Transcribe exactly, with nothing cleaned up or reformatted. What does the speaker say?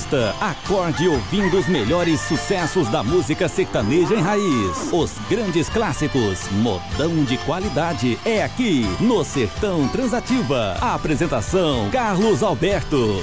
Sexta, acorde ouvindo os melhores sucessos da música sertaneja em raiz. Os grandes clássicos, modão de qualidade, é aqui no Sertão Transativa. A apresentação, Carlos Alberto.